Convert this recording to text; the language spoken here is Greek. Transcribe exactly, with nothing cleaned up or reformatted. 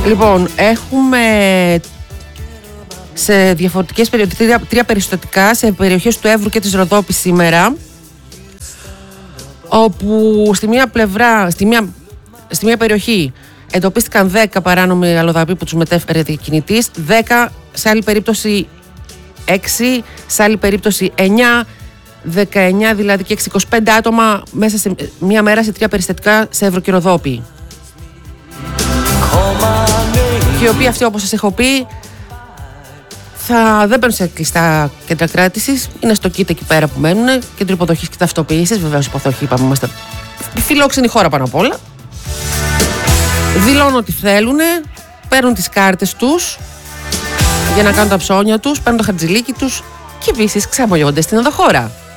Λοιπόν, έχουμε σε διαφορετικές περιοχές, τρία, τρία περιστατικά σε περιοχές του Εύρου και της Ροδόπης σήμερα, όπου στη μία πλευρά, στη μία, στη μία περιοχή εντοπίστηκαν δέκα παράνομοι αλλοδαποί που τους μετέφερε διακινητής, δέκα, σε άλλη περίπτωση έξι, σε άλλη περίπτωση εννιά, δεκαεννιά δηλαδή και έξι, είκοσι πέντε άτομα μέσα σε μία μέρα σε τρία περιστατικά σε Εύρο και Ροδόπη. Και οι οποίοι αυτοί, όπως σας έχω πει, θα δεν μπαίνουν σε κλειστά κέντρα κράτησης, είναι στο κήτα εκεί πέρα που μένουν, κέντρο υποδοχής και ταυτοποίησης. Βεβαίως, υποδοχή, είπαμε, είμαστε φιλόξενη χώρα πάνω απ' όλα. Δηλώνουν ότι θέλουν, παίρνουν τις κάρτες τους για να κάνουν τα ψώνια τους, παίρνουν το χαρτζηλίκι τους και επίσης ξαμολιώνται στην ενδοχώρα.